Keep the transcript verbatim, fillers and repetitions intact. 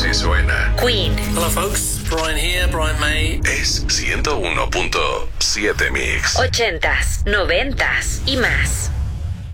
Así suena. Queen. Hello folks, Brian here, Brian May. Es ciento uno punto siete Mix. Ochentas, noventas y más.